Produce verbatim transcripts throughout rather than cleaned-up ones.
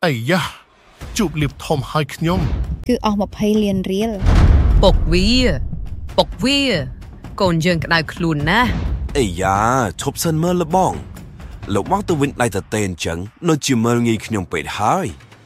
អីយ៉ាជួបលៀបធំហើយខ្ញុំគឺអស់ยี่สิบលានរៀលពុកវាពុកវាកូនយើងក្តៅខ្លួនណាស់អីយ៉ាឈប់សិនមើលលបងលោកមកទៅវិញដៃតតេអញ្ចឹងនៅជាមើលងាយខ្ញុំពេកហើយ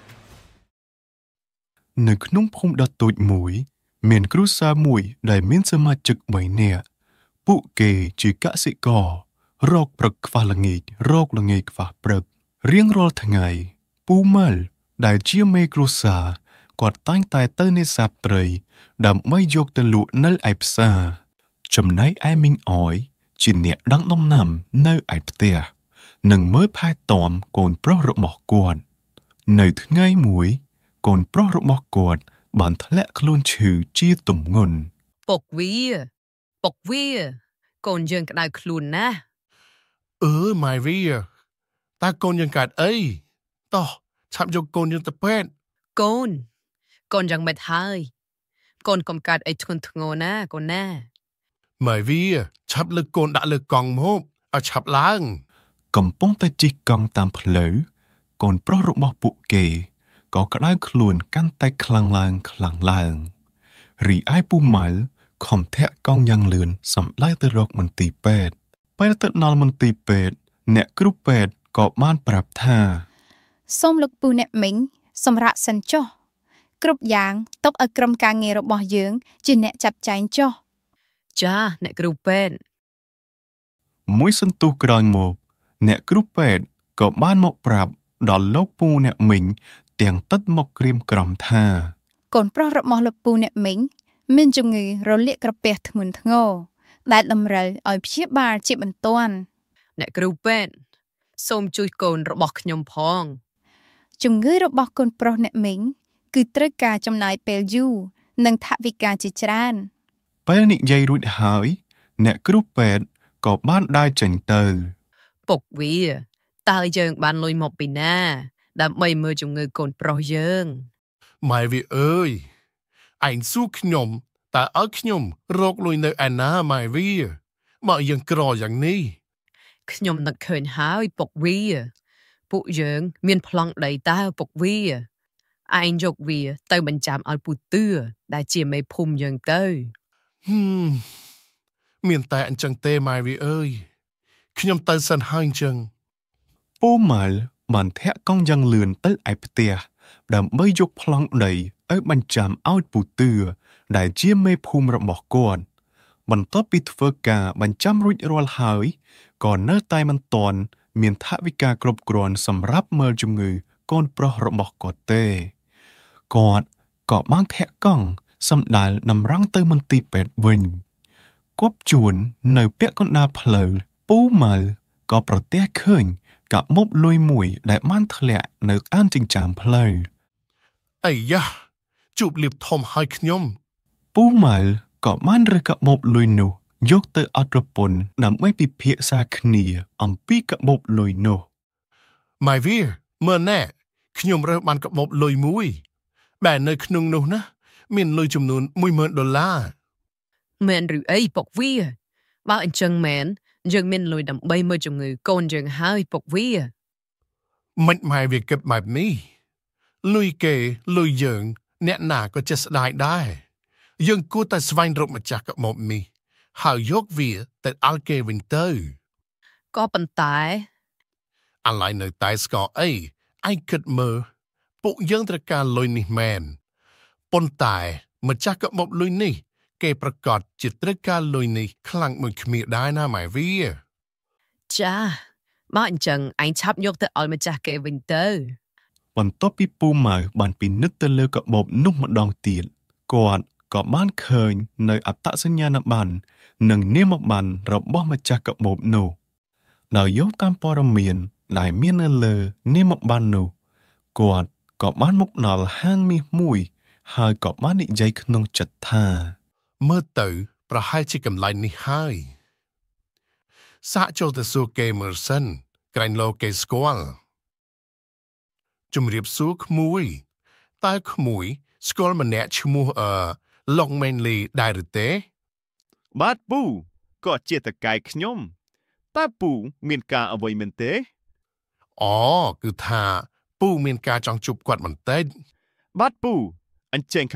នៅក្នុងភូមិដ៏តូចមួយមានគ្រួសារមួយដែលមានសមាជិកបីនាក់ពួកគេជាកសិកររកព្រឹកខ្វះល្ងាចរកល្ងាចខ្វះព្រឹករៀងរាល់ថ្ងៃពូម៉ាល់ដែលជាមេគ្រួសារគាត់តែងតែទៅនេសាទត្រីដើម្បីយកទៅលក់នៅឯផ្សារចំណែកឯមីងអយជាអ្នកដឹងដំណាំនៅឯផ្ទះនិងមើលផែទាំកូនប្រុសរបស់គាត់នៅថ្ងៃមួយកូនប្រុសរបស់គាត់បានធ្លាក់ខ្លួនឈឺជាទម្ងន់ពុកវាពុកវាកូនយើងក្តៅខ្លួនណាស់អឺម៉ៃវាតើកូនយើងកើតអីតោះឆាប់យកកូនយើងទៅពេទ្យកូនកូនយ៉ាងម៉េចហើយកូនកុំកើតអីធ្ងន់ធ្ងរណាកូនណាម៉ៃវាឆាប់លើកកូនដាក់លើកង់មកឲ្យឆាប់ឡើងកំពុងតែជិះកង់តាមផ្លូវកូនប្រុសរបស់ពួកគេក៏ក្តៅខ្លួនកាន់តែខ្លាំងឡើងខ្លាំងឡើងរីឯពូម៉ៅខំធាក់កង់យ៉ាងលឿនសម្ដៅទៅរកមន្ទីរពេទ្យពេលទៅដល់មន្ទីរពេទ្យអ្នកគ្រូពេទ្យក៏បានប្រាប់ថាសូមលោកពូអ្នកមីងសម្រាប់សិនចុះគ្រប់យ៉ាងទុកឲ្យក្រុមការងាររបស់យើងជាអ្នកចាត់ចែងចុះចាអ្នកគ្រូពេទ្យមួយសន្ទុះក្រោយមកអ្នកគ្រូពេទ្យក៏បានមកប្រាប់ដល់លោកពូអ្នកមីងទាំងទឹកមកក្រៀមក្រំថាកូនប្រុសរបស់លោកពូអ្នកមីងមានជំងឺរលាកក្រពះធ្ងន់ធ្ងរដែលតម្រូវឲ្យព្យាបាលជាបន្ទាន់អ្នកគ្រូពេទ្យសូមជួយកូនរបស់ខ្ញុំផងជំងឺរបស់កូនប្រុសអ្នកមីងគឺត្រូវការចំណាយពេលយូរនិងថវិកាជាច្រើនពេលនិយាយរួចហើយអ្នកគ្រូពេទ្យក៏បានដើរចេញទៅពុកវាតើយើងបានលុយមកពីណាដើម្បីមើលជំងឺកូនប្រុសយើងម៉ែវាអើយឯងសួរខ្ញុំតើឲ្យខ្ញុំរកលុយនៅឯណាម៉ែវាមកយើងក្រយ៉ាងនេះខ្ញុំនឹកឃើញហើយពុកវាពួកយើងមានប្លង់ដីតើពុកវាឯងយកវាទៅបញ្ចាំឲ្យពូទឿដែលជាមេភូមិយើងទៅហឹមមានតែអញ្ចឹងទេម៉ែវាអើយខ្ញុំទៅសិនហើយអញ្ចឹងពូម៉ាល់បានធាក់កង់យ៉ាងលឿនទៅឯផ្ទះដើម្បីយកប្លង់ដីឲ្យបញ្ចាំឲ្យពូទឿដែលជាមេភូមិរបស់គាត់បន្ទាប់ពីធ្វើការបញ្ចាំរួចរាល់ហើយក៏នៅតែមិនទាន់មានថវិកាគ្រប់គ្រាន់សម្រាប់មើលជំងឺកូនប្រុសរបស់គាត់ទេគាត់ក៏បានធាក់កង់សម្ដៅតម្រង់ទៅមន្ទីរពេទ្យវិញគប់ជួននៅពាក់កណ្ដាលផ្លូវពូម៉ៅក៏ប្រទះឃើញកាបូបលុយមួយដែលបានធ្លាក់នៅអានចិញ្ចើមផ្លូវអីយ៉ាជួបលៀបធំហើយខ្ញុំពូម៉ៅក៏បានរើសកាបូបលុយនោះយកទៅអត់ប្រពន្ធដើម្បីពិភាក្សាគ្នាអំពីកាបូបលុយនោះម៉ៃវាមើលណែខ្ញុំរើសបានកាបូបលុយមួយបែរនៅក្នុងនោះណាមានលុយចំនួនមួយម៉ឺនដុល្លារមែនឬអីពុកវាបើអញ្ចឹងមែនយើងមានលុយដើម្បីមើលជំងឺកូនយើងហើយពុកវាមិនម៉ែវាគិតបែបនេះលុយគេលុយយើងអ្នកណាក៏ចេះស្ដាយដែរយើងគួរតែស្វែងរកម្ចាស់កាបូបនេះហើយយកវាទៅឲ្យគេវិញទៅក៏ប៉ុន្តែអាឡៃនៅតែស្គាល់អីឯងគិតមើលពួកយើងត្រូវការលុយនេះមែនប៉ុន្តែម្ចាស់កាបូបលុយនេះគេប្រកាសជាត្រូវការលុយនេះខ្លាំងមួយគ្នាដែរណាម៉ែវាចាបើអញ្ចឹងឯងឆាប់យកទៅឲ្យម្ចាស់គេវិញទៅបន្ទាប់ពីពូម៉ៅបានពិនិត្យទៅលើកាបូបនោះម្ដងទៀតគាត់ក៏បានឃើញនៅអត្តសញ្ញាណប័ណ្ណនិងនាមប័ណ្ណរបស់ម្ចាស់កាបូបនោះដោយយកតាមព័ត៌មានដែលមាននៅលើនាមប័ណ្ណនោះគាត់ក៏បានមកដល់ហាងមាសមួយហើយក៏បាននិយាយក្នុងចិត្តថាមើលទៅប្រហែលជាកន្លែងនេះហើយសាកចូលទៅសួរគេមើលសិនក្រែងលោកគេស្គាល់ជំរាបសួរក្មួយតើក្មួយស្គាល់ម្នាក់ឈ្មោះអឺឡុងមែនលីដែរឬទេបាទពូក៏ជាតកែខ្ញុំ តើពូមានការអ្វីមែនទេអូគឺថាពូមានការចង់ជួបគាត់បន្តិចបាទពូអញ្ចឹង